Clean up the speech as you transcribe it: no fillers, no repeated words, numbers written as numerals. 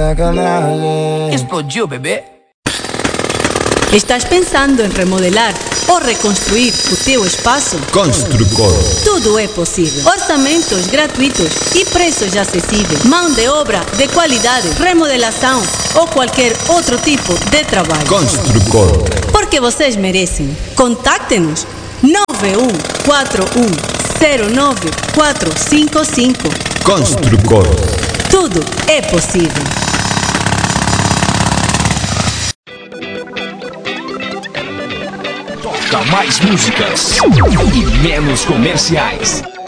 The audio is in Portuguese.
sacanagem. Explodiu, bebê? Estás pensando em remodelar ou reconstruir o teu espaço? Construcor. Tudo é possível. Orçamentos gratuitos e preços acessíveis. Mão de obra de qualidade, remodelação ou qualquer outro tipo de trabalho. Construcor. Porque vocês merecem. Contacte-nos 9141095455. Construcor. Tudo é possível. Toca mais músicas e menos comerciais.